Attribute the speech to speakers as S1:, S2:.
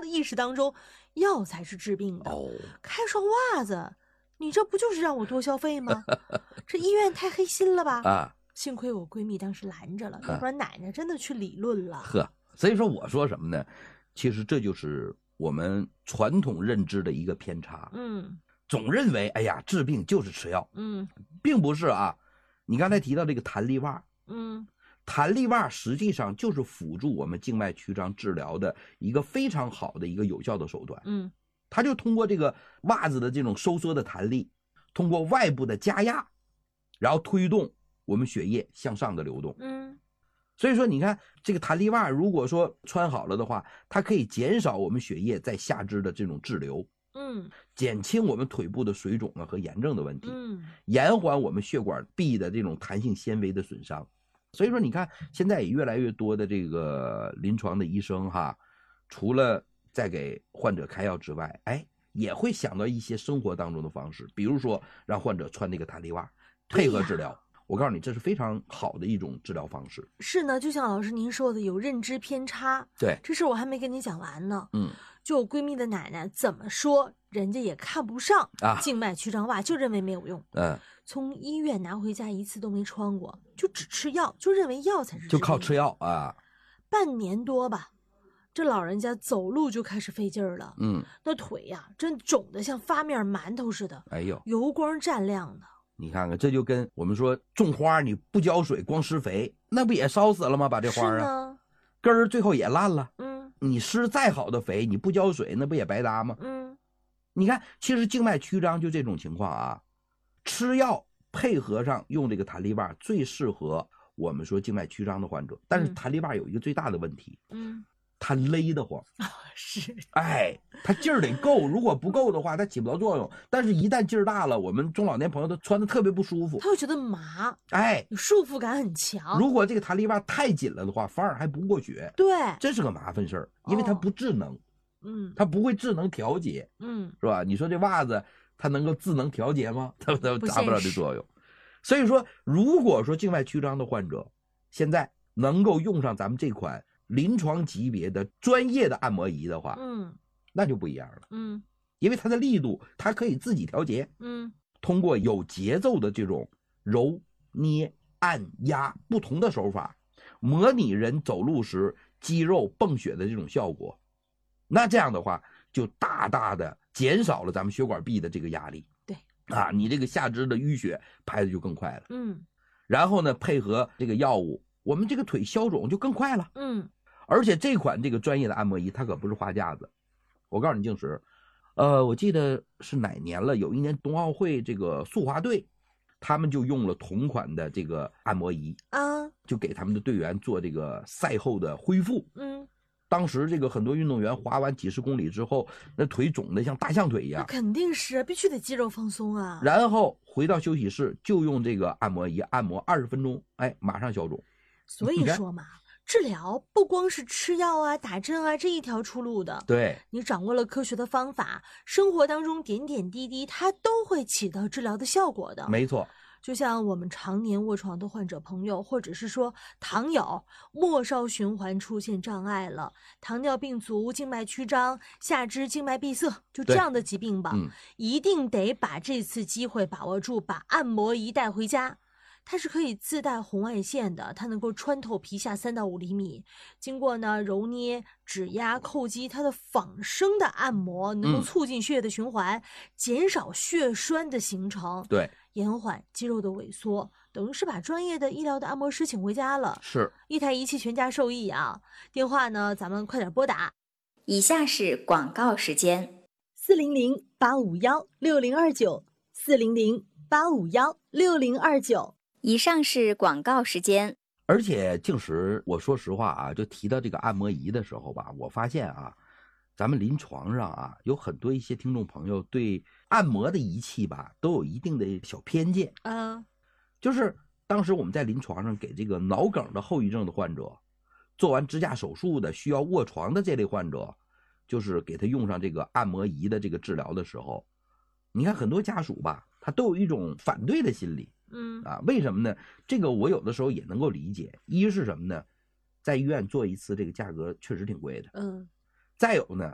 S1: 的意识当中，药才是治病的。开双袜子，你这不就是让我多消费吗？这医院太黑心了吧？幸亏我闺蜜当时拦着了，要不然奶奶真的去理论了。
S2: 所以说我说什么呢？其实这就是我们传统认知的一个偏差。总认为哎呀治病就是吃药。并不是啊。你刚才提到这个弹力袜，弹力袜实际上就是辅助我们静脉曲张治疗的一个非常好的一个有效的手段。它就通过这个袜子的这种收缩的弹力，通过外部的加压，然后推动我们血液向上的流动。所以说你看这个弹力袜如果说穿好了的话，它可以减少我们血液在下肢的这种滞留，减轻我们腿部的水肿和炎症的问题，延缓我们血管壁的这种弹性纤维的损伤。所以说你看现在也越来越多的这个临床的医生除了在给患者开药之外，也会想到一些生活当中的方式，比如说让患者穿这个弹力袜配合治疗。我告诉你，这是非常好的一种治疗方式。
S1: 是呢，就像老师您说的，有认知偏差。
S2: 对，
S1: 这事我还没跟你讲完呢。就我闺蜜的奶奶怎么说，人家也看不上静脉曲张袜，就认为没有用。从医院拿回家一次都没穿过，就只吃药，就认为药才是治病的，
S2: 就靠吃药啊。
S1: 半年多吧，这老人家走路就开始费劲儿了。那腿呀，真肿得像发面馒头似的。油光蘸亮的。
S2: 你看看，这就跟我们说种花你不浇水光施肥，那不也烧死了吗？把这花根儿最后也烂了。你施再好的肥，你不浇水那不也白搭吗？你看其实静脉曲张就这种情况吃药配合上用这个弹力袜最适合我们说静脉曲张的患者。但是弹力袜有一个最大的问题，它勒得慌。
S1: 是，
S2: 它劲儿得够，如果不够的话它起不到作用。但是一旦劲儿大了，我们中老年朋友都穿的特别不舒服，
S1: 他会觉得麻，有束缚感很强。
S2: 如果这个弹力袜太紧了的话，反而还不过血。
S1: 对，
S2: 这是个麻烦事儿，因为它不智能。它不会智能调节。是吧？你说这袜子它能够智能调节吗？它达不了这作用。所以说如果说静脉曲张的患者现在能够用上咱们这款临床级别的专业的按摩仪的话，那就不一样了。因为它的力度它可以自己调节。通过有节奏的这种揉捏按压不同的手法，模拟人走路时肌肉泵血的这种效果。那这样的话就大大的减少了咱们血管壁的这个压力。
S1: 对
S2: 你这个下肢的淤血排的就更快了。然后呢配合这个药物，我们这个腿消肿就更快了。而且这款这个专业的按摩仪它可不是花架子。我告诉你静石，我记得是哪年了，有一年冬奥会这个速滑队他们就用了同款的这个按摩仪就给他们的队员做这个赛后的恢复。当时这个很多运动员滑完几十公里之后，那腿肿得像大象腿一样。
S1: 那肯定是必须得肌肉放松啊。
S2: 然后回到休息室就用这个按摩仪按摩20分钟，马上消肿。
S1: 所以说嘛，治疗不光是吃药打针这一条出路的。
S2: 对，
S1: 你掌握了科学的方法，生活当中点点滴滴它都会起到治疗的效果的。
S2: 没错。
S1: 就像我们常年卧床的患者朋友，或者是说糖友末梢循环出现障碍了，糖尿病足、静脉曲张、下肢静脉闭塞，就这样的疾病吧，一定得把这次机会把握住，把按摩仪带回家。它是可以自带红外线的，它能够穿透皮下3到5厘米，经过呢揉捏、指压、叩击，它的仿生的按摩能够促进血液的循环，减少血栓的形成，
S2: 对，
S1: 延缓肌肉的萎缩，等于是把专业的医疗的按摩师请回家了。
S2: 是
S1: 一台仪器全家受益啊！电话呢，咱们快点拨打。
S3: 以下是广告时间
S1: ：400-851-6029，400-851-6029。
S3: 以上是广告时间。
S2: 而且静石，我说实话就提到这个按摩仪的时候吧，我发现咱们临床上有很多一些听众朋友对按摩的仪器吧都有一定的小偏见。就是当时我们在临床上给这个脑梗的后遗症的患者，做完支架手术的需要卧床的这类患者，就是给他用上这个按摩仪的这个治疗的时候，你看很多家属吧他都有一种反对的心理。为什么呢？这个我有的时候也能够理解。一是什么呢？在医院做一次这个价格确实挺贵的。再有呢